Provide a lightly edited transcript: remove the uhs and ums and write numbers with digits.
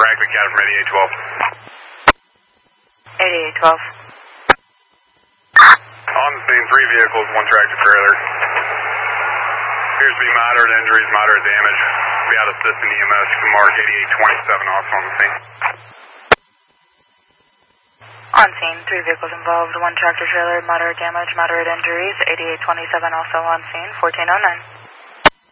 Franklin County from 8812. 8812. On the scene, 3 vehicles, 1 tractor trailer. Appears to be moderate injuries, moderate damage. We had assistant EMS. You can mark 8827 also on the scene. On scene, 3 vehicles involved, 1 tractor trailer, moderate damage, moderate injuries, 8827 also on scene, 1409.